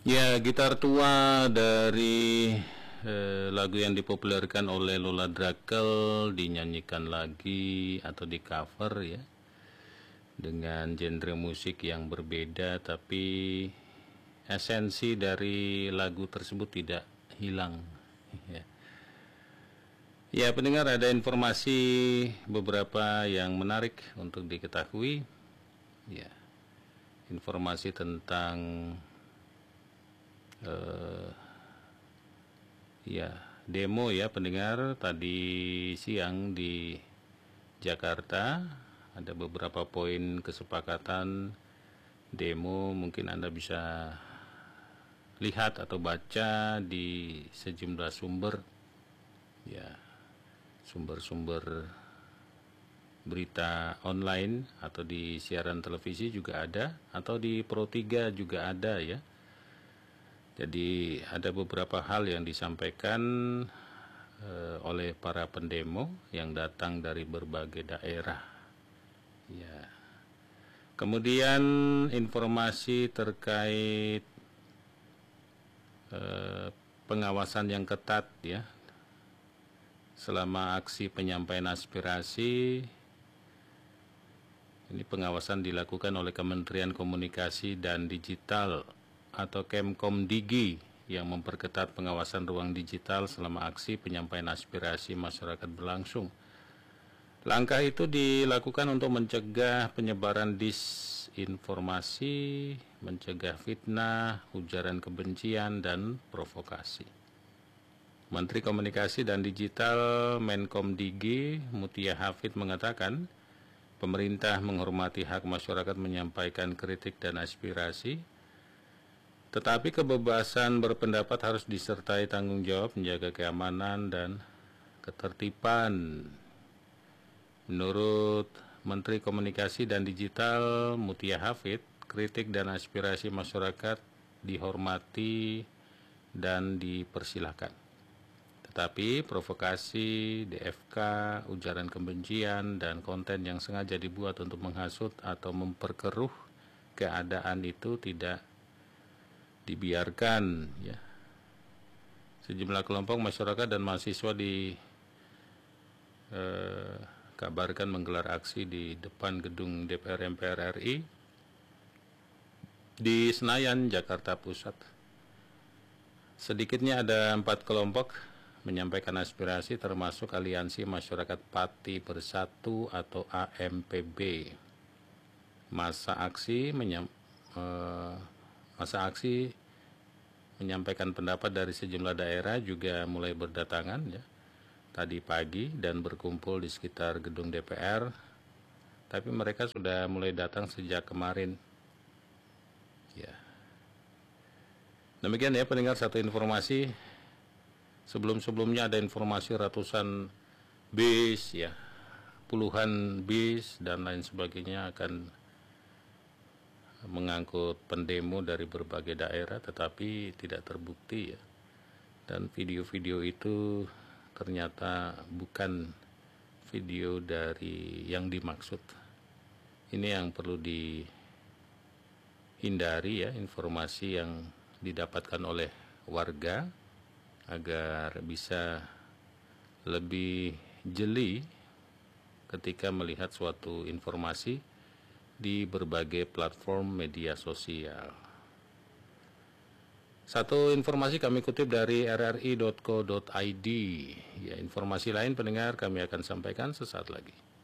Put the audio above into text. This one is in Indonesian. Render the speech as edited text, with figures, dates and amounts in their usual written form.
Ya, gitar tua dari lagu yang dipopulerkan oleh Lola Drakel dinyanyikan lagi atau di cover ya, dengan genre musik yang berbeda, tapi esensi dari lagu tersebut tidak hilang ya. Ya, pendengar, ada informasi beberapa yang menarik untuk diketahui ya. Informasi tentang ya, demo ya pendengar, tadi siang di Jakarta ada beberapa poin kesepakatan demo, mungkin Anda bisa lihat atau baca di sejumlah sumber ya, sumber-sumber berita online atau di siaran televisi juga ada, atau di Pro 3 juga ada ya. Jadi ada beberapa hal yang disampaikan oleh para pendemo yang datang dari berbagai daerah. Ya. Kemudian informasi terkait pengawasan yang ketat ya selama aksi penyampaian aspirasi. Ini pengawasan dilakukan oleh Kementerian Komunikasi dan Digital atau Kemkomdigi yang memperketat pengawasan ruang digital selama aksi penyampaian aspirasi masyarakat berlangsung. Langkah itu dilakukan untuk mencegah penyebaran disinformasi, mencegah fitnah, ujaran kebencian, dan provokasi. Menteri Komunikasi dan Digital Menkomdigi Mutia Hafid mengatakan, pemerintah menghormati hak masyarakat menyampaikan kritik dan aspirasi, tetapi kebebasan berpendapat harus disertai tanggung jawab menjaga keamanan dan ketertiban. Menurut Menteri Komunikasi dan Digital Mutia Hafid, kritik dan aspirasi masyarakat dihormati dan dipersilahkan. Tetapi provokasi, DFK, ujaran kebencian, dan konten yang sengaja dibuat untuk menghasut atau memperkeruh keadaan itu tidak dibiarkan ya. Sejumlah kelompok masyarakat dan mahasiswa dikabarkan menggelar aksi di depan gedung DPR MPR RI di Senayan, Jakarta Pusat. Sedikitnya ada 4 kelompok menyampaikan aspirasi, termasuk Aliansi Masyarakat Pati Bersatu atau AMPB. Masa aksi menyampaikan pendapat dari sejumlah daerah juga mulai berdatangan ya, tadi pagi, dan berkumpul di sekitar gedung DPR. Tapi mereka sudah mulai datang sejak kemarin ya. Demikian ya pendengar, satu informasi. Sebelum-sebelumnya ada informasi ratusan bis ya, puluhan bis dan lain sebagainya akan mengangkut pendemo dari berbagai daerah, tetapi tidak terbukti ya. Dan video-video itu ternyata bukan video dari yang dimaksud. Ini yang perlu dihindari ya, informasi yang didapatkan oleh warga agar bisa lebih jeli ketika melihat suatu informasi di berbagai platform media sosial. Satu informasi kami kutip dari rri.co.id. Ya, informasi lain pendengar kami akan sampaikan sesaat lagi.